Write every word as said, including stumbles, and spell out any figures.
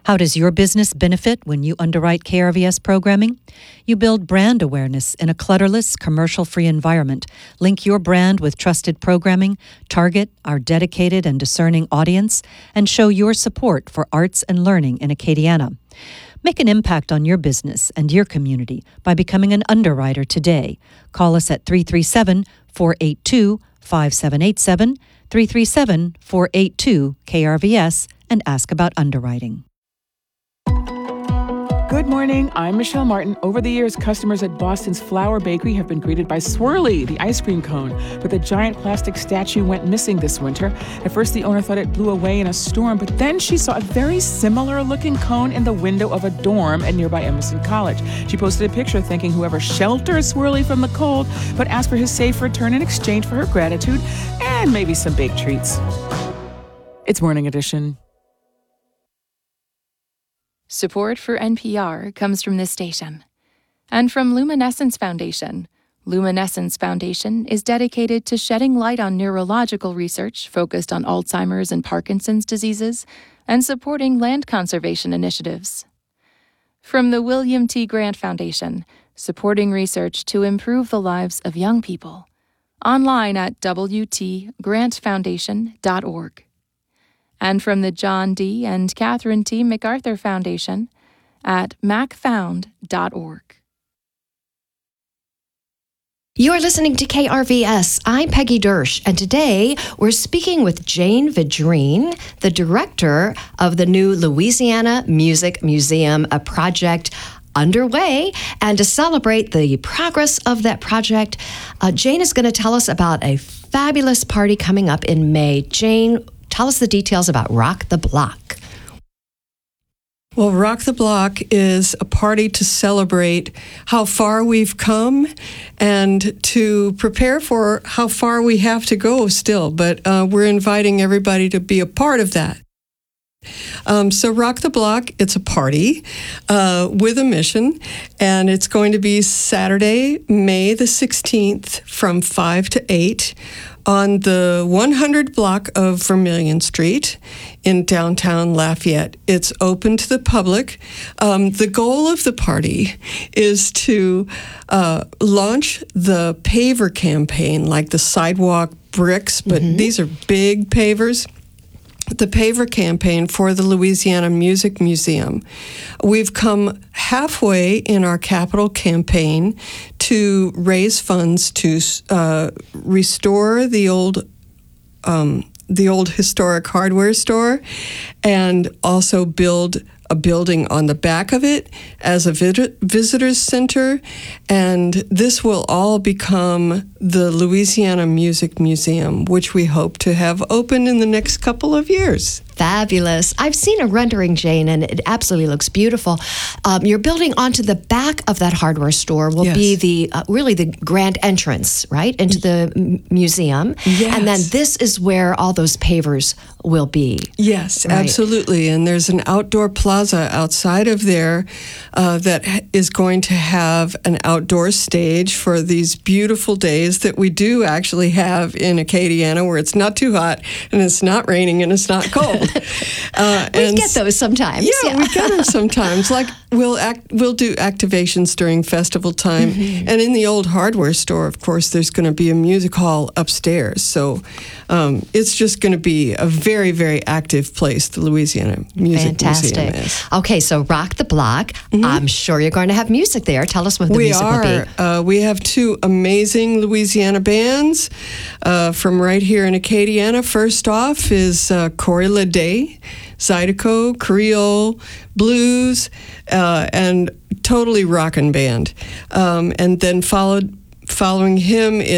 How does your business benefit when you underwrite K R V S programming? You build brand awareness in a clutterless, commercial-free environment, link your brand with trusted programming, target our dedicated and discerning audience, and show your support for arts and learning in Acadiana. Make an impact on your business and your community by becoming an underwriter today. Call us at three three seven, four eight two, five seven eight seven, three three seven, four eight two, K R V S, and ask about underwriting. Good morning, I'm Michelle Martin. Over the years, customers at Boston's Flower Bakery have been greeted by Swirly, the ice cream cone. But the giant plastic statue went missing this winter. At first, the owner thought it blew away in a storm, but then she saw a very similar-looking cone in the window of a dorm at nearby Emerson College. She posted a picture thanking whoever sheltered Swirly from the cold, but asked for his safe return in exchange for her gratitude and maybe some baked treats. It's Morning Edition. Support for N P R comes from this station and from Luminescence Foundation. Luminescence Foundation is dedicated to shedding light on neurological research focused on Alzheimer's and Parkinson's diseases and supporting land conservation initiatives. From the William T. Grant Foundation, supporting research to improve the lives of young people. Online at w t grant foundation dot org. And from the John D. and Catherine T. MacArthur Foundation at mac found dot org. You're listening to K R V S. I'm Peggy Dersch, and today we're speaking with Jane Vidrine, the director of the new Louisiana Music Museum, a project underway. And to celebrate the progress of that project, uh, Jane is going to tell us about a fabulous party coming up in May. Jane, tell us the details about Rock the Block. Well, Rock the Block is a party to celebrate how far we've come and to prepare for how far we have to go still. But uh, we're inviting everybody to be a part of that. Um, so Rock the Block, it's a party uh, with a mission, and it's going to be Saturday, May the sixteenth from five to eight on the one hundred block of Vermilion Street in downtown Lafayette. It's open to the public. Um, the goal of the party is to uh, launch the paver campaign, like the sidewalk bricks, but mm-hmm. these are big pavers. The paver campaign for the Louisiana Music Museum. We've come halfway in our capital campaign to raise funds to uh, restore the old um, the old historic hardware store and also build a building on the back of it as a vid- visitors center, and this will all become the Louisiana Music Museum, which we hope to have open in the next couple of years. Fabulous. I've seen a rendering, Jane, and it absolutely looks beautiful. Um, you're building onto the back of that hardware store will yes. be the uh, really the grand entrance, right, into the m- museum. Yes. And then this is where all those pavers will be. Yes, right. Absolutely. And there's an outdoor plaza outside of there uh, that is going to have an outdoor stage for these beautiful days that we do actually have in Acadiana, where it's not too hot and it's not raining and it's not cold. Uh, we and get those sometimes. Yeah, yeah, we get them sometimes. Like we'll act, we'll do activations during festival time, mm-hmm. and in the old hardware store, of course, there's going to be a music hall upstairs. So um, it's just going to be a very, very active place. The Louisiana Music Fantastic. Museum is. Okay, so Rock the Block. Mm-hmm. I'm sure you're going to have music there. Tell us what the we music are. will be. Uh, we have two amazing Louisiana bands uh, from right here in Acadiana. First off is uh, Corey Lede. Zydeco, Creole, blues, uh, and totally rockin' band. Um, and then followed, following him